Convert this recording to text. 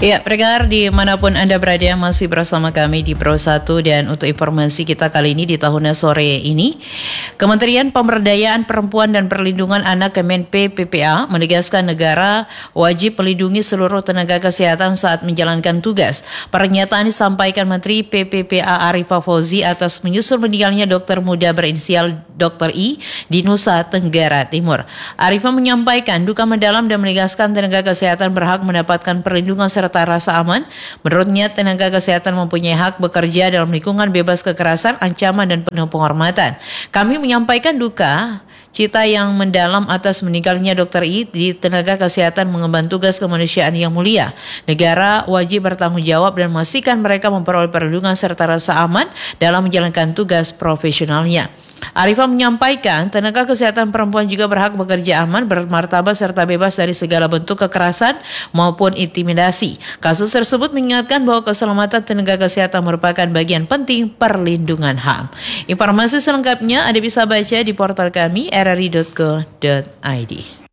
Ya, pendengar dimanapun Anda berada masih bersama kami di Pro 1 dan untuk informasi kita kali ini di tahunnya sore ini, Kementerian Pemberdayaan Perempuan dan Perlindungan Anak Kemenp PPA menegaskan negara wajib melindungi seluruh tenaga kesehatan saat menjalankan tugas. Pernyataan disampaikan Menteri PPPA Arifah Fauzi atas menyusul meninggalnya dokter muda berinisial Dr. I di Nusa Tenggara Timur. Arifah menyampaikan duka mendalam dan menegaskan tenaga kesehatan berhak mendapatkan perlindungan serta rasa aman. Menurutnya, tenaga kesehatan mempunyai hak bekerja dalam lingkungan bebas kekerasan, ancaman, dan penuh penghormatan. Kami menyampaikan duka cita yang mendalam atas meninggalnya Dr. I di tenaga kesehatan mengemban tugas kemanusiaan yang mulia. Negara wajib bertanggung jawab dan memastikan mereka memperoleh perlindungan serta rasa aman dalam menjalankan tugas profesionalnya. Arifah menyampaikan tenaga kesehatan perempuan juga berhak bekerja aman, bermartabat serta bebas dari segala bentuk kekerasan maupun intimidasi. Kasus tersebut mengingatkan bahwa keselamatan tenaga kesehatan merupakan bagian penting perlindungan HAM. Informasi selengkapnya Anda bisa baca di portal kami rri.co.id.